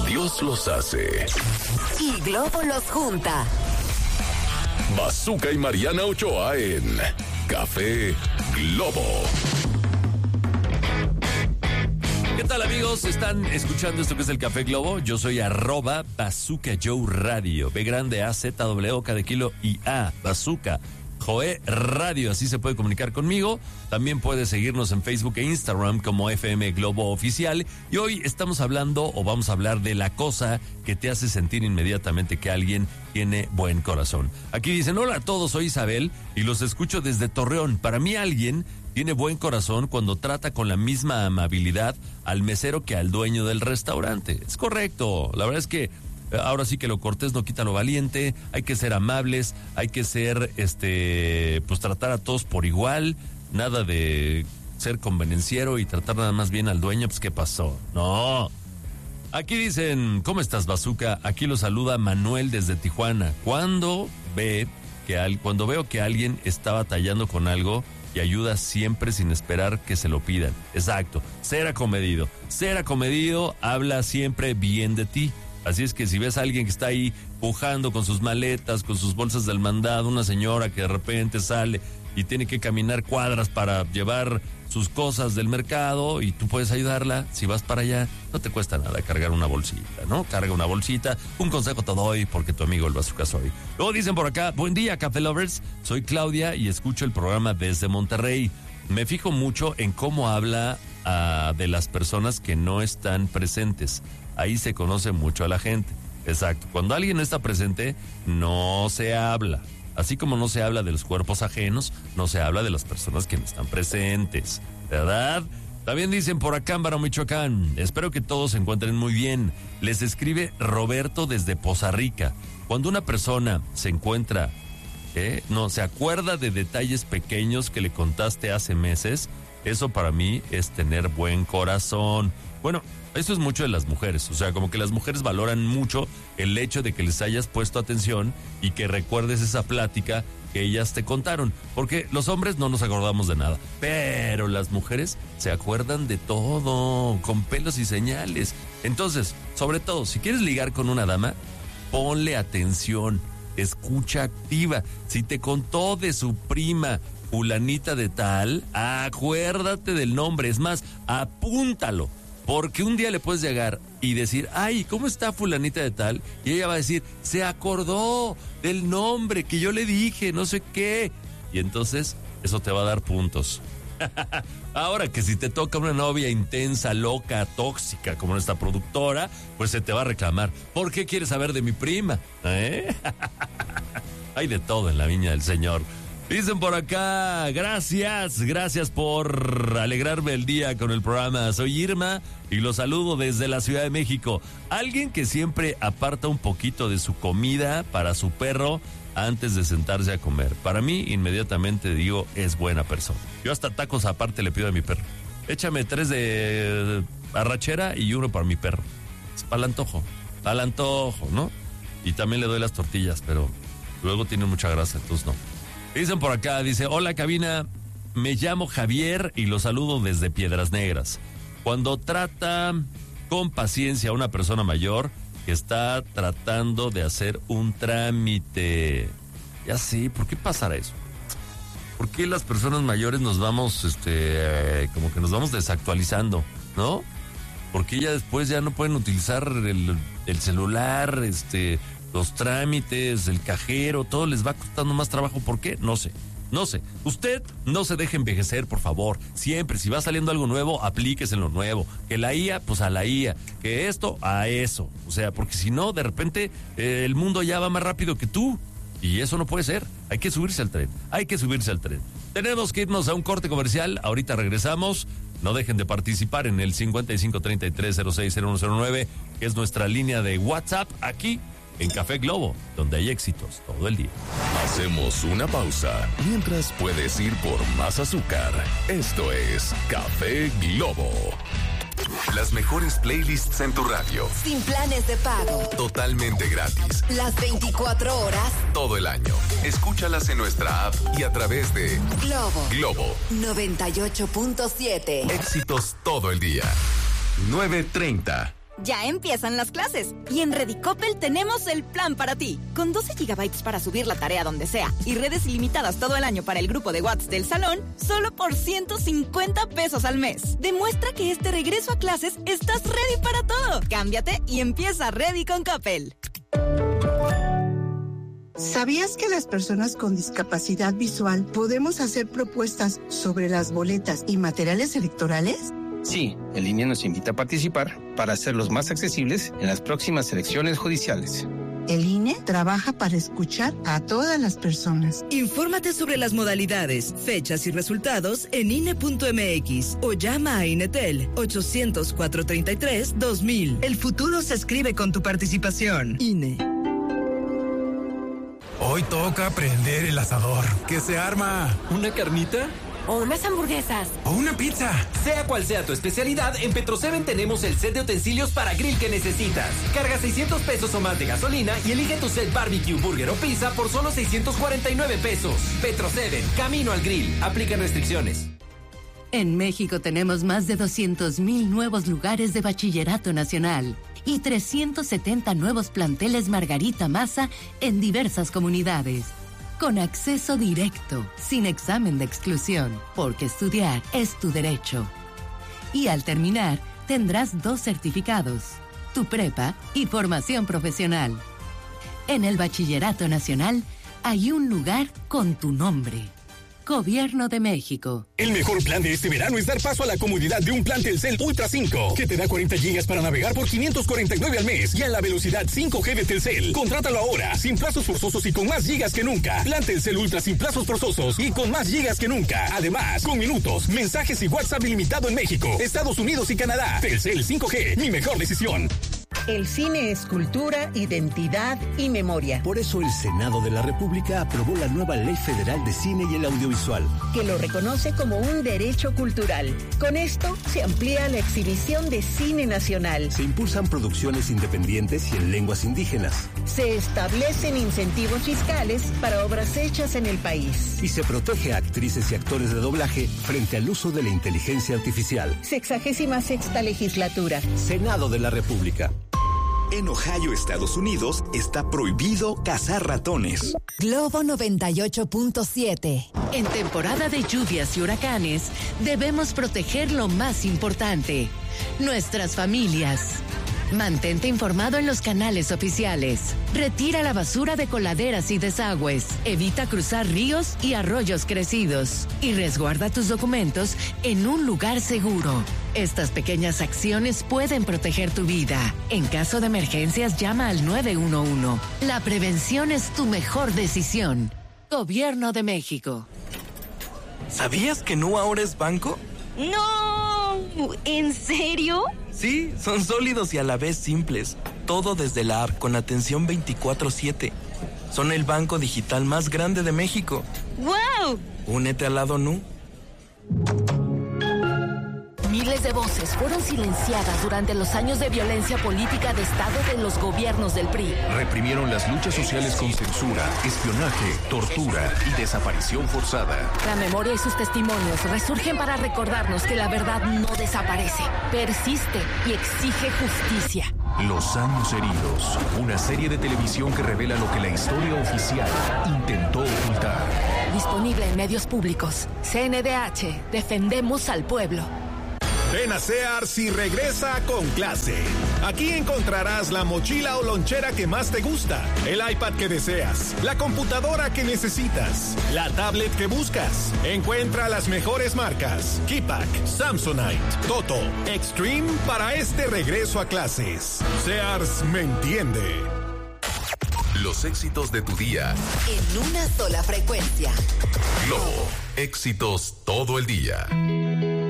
Dios los hace y Globo los junta. Bazooka y Mariana Ochoa en Café Globo. ¿Qué tal, amigos? ¿Están escuchando esto que es el Café Globo? Yo soy @Bazooka Joe Radio. B grande A, Z, W, K de kilo y A. Bazooka Joe Radio. Así se puede comunicar conmigo. También puede seguirnos en Facebook e Instagram como FM Globo Oficial. Y hoy estamos hablando, o vamos a hablar, de la cosa que te hace sentir inmediatamente que alguien tiene buen corazón. Aquí dicen: hola a todos, soy Isabel y los escucho desde Torreón. Para mí, alguien tiene buen corazón cuando trata con la misma amabilidad al mesero que al dueño del restaurante. Es correcto. La verdad es que ahora sí que lo cortés no quita lo valiente. Hay que ser amables, hay que ser, pues tratar a todos por igual. Nada de ser convenenciero y tratar nada más bien al dueño. Pues, ¿qué pasó? No. Aquí dicen: ¿cómo estás, Bazooka? Aquí lo saluda Manuel desde Tijuana. Cuando veo que alguien está batallando con algo y ayuda siempre sin esperar que se lo pidan. Exacto. Ser acomedido. Ser acomedido habla siempre bien de ti. Así es que si ves a alguien que está ahí pujando con sus maletas, con sus bolsas del mandado, una señora que de repente sale y tiene que caminar cuadras para llevar sus cosas del mercado y tú puedes ayudarla, si vas para allá, no te cuesta nada cargar una bolsita, ¿no? Carga una bolsita. Un consejo te doy porque tu amigo el Bazooka soy. Luego dicen por acá: buen día, Café Lovers, soy Claudia y escucho el programa desde Monterrey. Me fijo mucho en cómo habla de las personas que no están presentes. Ahí se conoce mucho a la gente. Exacto. Cuando alguien no está presente, no se habla. Así como no se habla de los cuerpos ajenos, no se habla de las personas que no están presentes, ¿verdad? También dicen por acá en Baro, Michoacán: espero que todos se encuentren muy bien. Les escribe Roberto desde Poza Rica. Cuando una persona se encuentra, se acuerda de detalles pequeños que le contaste hace meses, eso para mí es tener buen corazón. Bueno, eso es mucho de las mujeres, o sea, como que las mujeres valoran mucho el hecho de que les hayas puesto atención y que recuerdes esa plática que ellas te contaron, porque los hombres no nos acordamos de nada, pero las mujeres se acuerdan de todo, con pelos y señales. Entonces, sobre todo, si quieres ligar con una dama, ponle atención, escucha activa. Si te contó de su prima fulanita de tal, acuérdate del nombre, es más, apúntalo. Porque un día le puedes llegar y decir: ay, ¿cómo está fulanita de tal? Y ella va a decir: se acordó del nombre que yo le dije, no sé qué. Y entonces eso te va a dar puntos. Ahora que si te toca una novia intensa, loca, tóxica, como nuestra productora, pues se te va a reclamar: ¿por qué quieres saber de mi prima? Hay de todo en la viña del Señor. Dicen por acá: gracias por alegrarme el día con el programa. Soy Irma y los saludo desde la Ciudad de México. Alguien que siempre aparta un poquito de su comida para su perro antes de sentarse a comer. Para mí, inmediatamente digo, es buena persona. Yo hasta tacos aparte le pido a mi perro: échame 3 de arrachera y 1 para mi perro. Es para el antojo, ¿no? Y también le doy las tortillas, pero luego tienen mucha grasa, entonces no. Dicen por acá, dice: hola cabina, me llamo Javier y los saludo desde Piedras Negras. Cuando trata con paciencia a una persona mayor que está tratando de hacer un trámite. Ya sé, ¿por qué pasará eso? ¿Por qué las personas mayores nos vamos, como que nos vamos desactualizando, ¿no? Porque ya después ya no pueden utilizar el celular, los trámites, el cajero, todo les va costando más trabajo. ¿Por qué? No sé. Usted no se deje envejecer, por favor. Siempre, si va saliendo algo nuevo, aplíquese en lo nuevo. Que la IA, pues a la IA. Que esto, a eso. O sea, porque si no, de repente, el mundo ya va más rápido que tú. Y eso no puede ser. Hay que subirse al tren. Tenemos que irnos a un corte comercial. Ahorita regresamos. No dejen de participar en el 5533060109, que es nuestra línea de WhatsApp aquí en Café Globo, donde hay éxitos todo el día. Hacemos una pausa mientras puedes ir por más azúcar. Esto es Café Globo. Las mejores playlists en tu radio. Sin planes de pago. Totalmente gratis. Las 24 horas. Todo el año. Escúchalas en nuestra app y a través de Globo 98.7. Éxitos todo el día. 9:30. Ya empiezan las clases y en Redicopel tenemos el plan para ti. Con 12 gigabytes para subir la tarea donde sea y redes ilimitadas todo el año para el grupo de WhatsApp del salón, solo por 150 pesos al mes. Demuestra que este regreso a clases estás ready para todo. Cámbiate y empieza Ready con Coppel. ¿Sabías que las personas con discapacidad visual podemos hacer propuestas sobre las boletas y materiales electorales? Sí, el INE nos invita a participar para hacerlos más accesibles en las próximas elecciones judiciales. El INE trabaja para escuchar a todas las personas. Infórmate sobre las modalidades, fechas y resultados en INE.mx o llama a INETEL 800-433-2000. El futuro se escribe con tu participación. INE. Hoy toca prender el asador. ¿Qué se arma? ¿Una carnita? O unas hamburguesas. ¿O una pizza? Sea cual sea tu especialidad, en Petro7 tenemos el set de utensilios para grill que necesitas. Carga 600 pesos o más de gasolina y elige tu set barbecue, burger o pizza por solo 649 pesos. Petro7, camino al grill. Aplican restricciones. En México tenemos más de 200,000 nuevos lugares de bachillerato nacional y 370 nuevos planteles Margarita Maza en diversas comunidades. Con acceso directo, sin examen de exclusión, porque estudiar es tu derecho. Y al terminar, tendrás 2 certificados, tu prepa y formación profesional. En el Bachillerato Nacional hay un lugar con tu nombre. Gobierno de México. El mejor plan de este verano es dar paso a la comodidad de un plan Telcel Ultra 5, que te da 40 gigas para navegar por 549 al mes y a la velocidad 5G de Telcel. Contrátalo ahora, sin plazos forzosos y con más gigas que nunca. Plan Telcel Ultra sin plazos forzosos y con más gigas que nunca. Además, con minutos, mensajes y WhatsApp ilimitado en México, Estados Unidos y Canadá. Telcel 5G, mi mejor decisión. El cine es cultura, identidad y memoria. Por eso el Senado de la República aprobó la nueva Ley Federal de Cine y el Audiovisual, que lo reconoce como un derecho cultural. Con esto se amplía la exhibición de cine nacional. Se impulsan producciones independientes y en lenguas indígenas. Se establecen incentivos fiscales para obras hechas en el país. Y se protege a actrices y actores de doblaje frente al uso de la inteligencia artificial. 66ª legislatura. Senado de la República. En Ohio, Estados Unidos, está prohibido cazar ratones. Globo 98.7. En temporada de lluvias y huracanes, debemos proteger lo más importante, nuestras familias. Mantente informado en los canales oficiales. Retira la basura de coladeras y desagües. Evita cruzar ríos y arroyos crecidos. Y resguarda tus documentos en un lugar seguro. Estas pequeñas acciones pueden proteger tu vida. En caso de emergencias, llama al 911. La prevención es tu mejor decisión. Gobierno de México. ¿Sabías que Nu ahora es banco? ¡No! ¿En serio? Sí, son sólidos y a la vez simples. Todo desde la app con atención 24/7. Son el banco digital más grande de México. ¡Wow! Únete al lado Nu. Miles de voces fueron silenciadas durante los años de violencia política de Estado de los gobiernos del PRI. Reprimieron las luchas sociales con censura, espionaje, tortura y desaparición forzada. La memoria y sus testimonios resurgen para recordarnos que la verdad no desaparece, persiste y exige justicia. Los años heridos, una serie de televisión que revela lo que la historia oficial intentó ocultar. Disponible en medios públicos. CNDH, defendemos al pueblo. Ven a Sears y regresa con clase. Aquí encontrarás la mochila o lonchera que más te gusta, el iPad que deseas, la computadora que necesitas, la tablet que buscas. Encuentra las mejores marcas: Keypack, Samsonite, Toto, Extreme para este regreso a clases. Sears me entiende. Los éxitos de tu día. En una sola frecuencia. Globo. Éxitos todo el día.